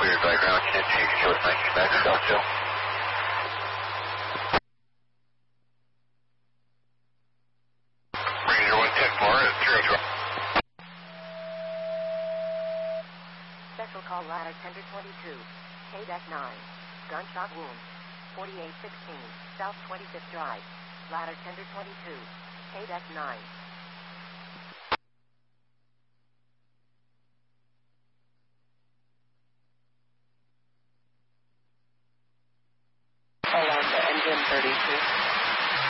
cleared by ground shift, you can show us 19 back to South Hill. Ranger 110 Bar is 0. Special call ladder tender 22, KDEC 9, gunshot wound, 4816, South 25th Drive, ladder tender 22, KDEC 9.